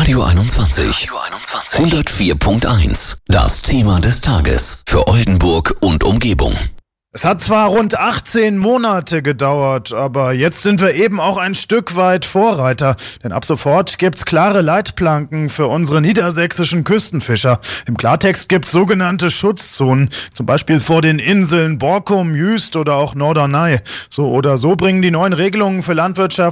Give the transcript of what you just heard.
Radio 21. 104.1. Das Thema des Tages. Für Oldenburg und Umgebung. Es hat zwar rund 18 Monate gedauert, aber jetzt sind wir eben auch ein Stück weit Vorreiter. Denn ab sofort gibt's klare Leitplanken für unsere niedersächsischen Küstenfischer. Im Klartext gibt's sogenannte Schutzzonen, zum Beispiel vor den Inseln Borkum, Jüst oder auch Norderney. So oder so bringen die neuen Regelungen für Landwirtschaft